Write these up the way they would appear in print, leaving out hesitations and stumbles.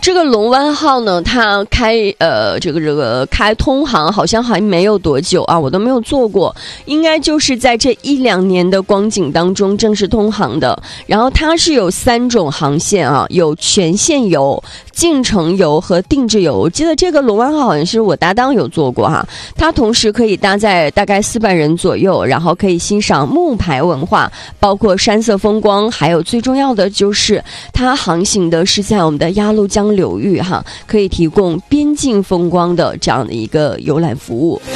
这个龙湾号呢，它开通航好像还没有多久啊，我都没有坐过，应该就是在这1-2年的光景当中正式通航的。然后它是有3种航线啊，有全线游、进城游和定制游。我记得这个龙湾号好像是我搭档有坐过哈，它同时可以搭载大概400人左右，然后可以欣赏木牌文化，包括山色风光，还有最重要的就是它航行的是在我们的鸭绿江流域哈，可以提供边境风光的这样的一个游览服务。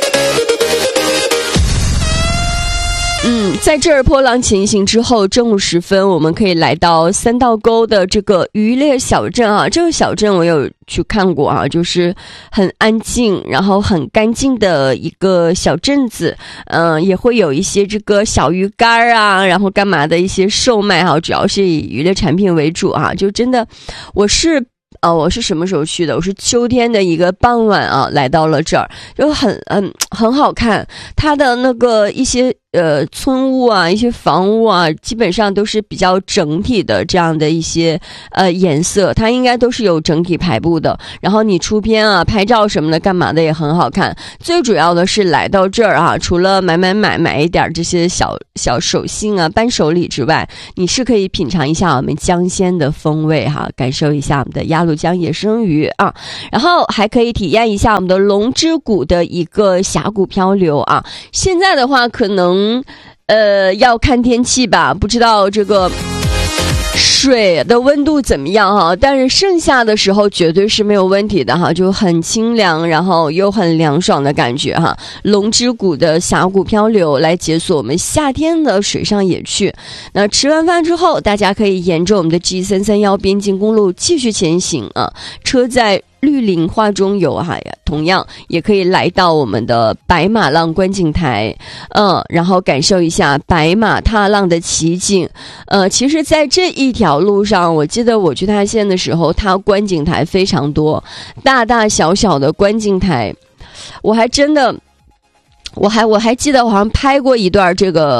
在这儿波浪前行之后，正午时分，我们可以来到三道沟的这个渔猎小镇啊。这个小镇我有去看过啊，就是很安静，然后很干净的一个小镇子。也会有一些这个小鱼干啊，然后干嘛的一些售卖哈，主要是以渔猎产品为主啊。就真的，我是什么时候去的？我是秋天的一个傍晚啊，来到了这儿，就很好看。它的那个一些村屋啊，一些房屋啊，基本上都是比较整体的这样的一些颜色，它应该都是有整体排布的。然后你出片啊、拍照什么的干嘛的也很好看。最主要的是来到这儿啊，除了买一点这些小手信啊、伴手礼之外，你是可以品尝一下我们江鲜的风味哈，感受一下我们的鸭绿江野生鱼啊，然后还可以体验一下我们的龙之谷的一个峡谷漂流啊。现在的话可能要看天气吧，不知道这个水的温度怎么样哈，但是盛夏的时候绝对是没有问题的哈，就很清凉，然后又很凉爽的感觉哈。龙之谷的峡谷漂流来解锁我们夏天的水上野趣。那吃完饭之后，大家可以沿着我们的 G331边境公路继续前行啊，车在绿林花中游哈，同样也可以来到我们的白马浪观景台，然后感受一下白马踏浪的奇景。其实在这一条路上，我记得我去泰县的时候，它观景台非常多，大大小小的观景台，我还记得我好像拍过一段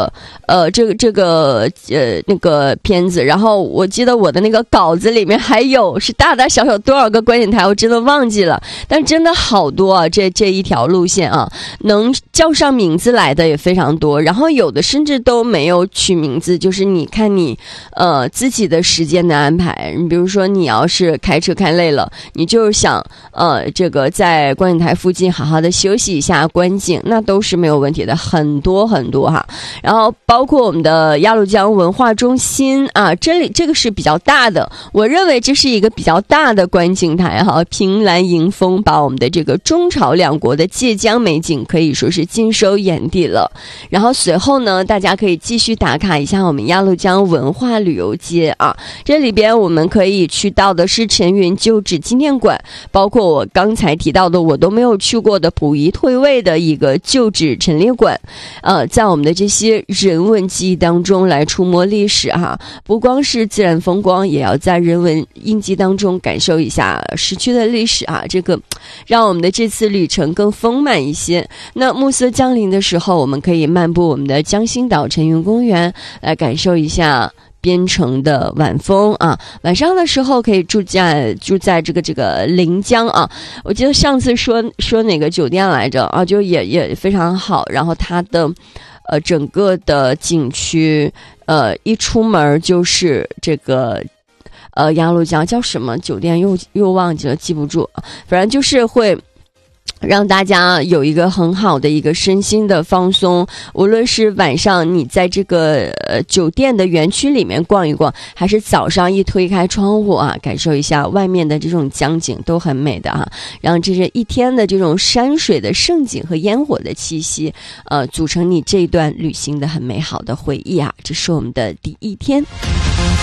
那个片子，然后我记得我的那个稿子里面还有是大大小小多少个观景台，我真的忘记了，但真的好多啊，这一条路线啊，能叫上名字来的也非常多，然后有的甚至都没有取名字，就是你看你自己的时间的安排，你比如说你要是开车开累了，你就是想这个在观景台附近好好的休息一下观景，那都是没有问题的，很多很多哈。然后包括我们的鸭绿江文化中心啊，这个是比较大的，我认为这是一个比较大的观景台哈，凭栏迎风，把我们的这个中朝两国的界江美景可以说是尽收眼底了。然后随后呢，大家可以继续打卡一下我们鸭绿江文化旅游街啊，这里边我们可以去到的是陈云旧址纪念馆，包括我刚才提到的我都没有去过的溥仪退位的一个旧址陈列馆，在我们的这些人文记忆当中来触摸历史哈，不光是自然风光，也要在人文印记当中感受一下逝去的历史啊，这个让我们的这次旅程更丰满一些。那暮色降临的时候，我们可以漫步我们的江心岛陈云公园，来感受一下边城的晚风啊，晚上的时候可以住在这个临江啊。我记得上次说哪个酒店来着啊，就也非常好。然后它的整个的景区一出门就是这个鸭绿江叫什么酒店又忘记了，记不住，反正就是会让大家有一个很好的一个身心的放松，无论是晚上你在这个酒店的园区里面逛一逛，还是早上一推开窗户啊，感受一下外面的这种江景，都很美的哈。让这是一天的这种山水的盛景和烟火的气息，组成你这一段旅行的很美好的回忆啊。这是我们的第一天。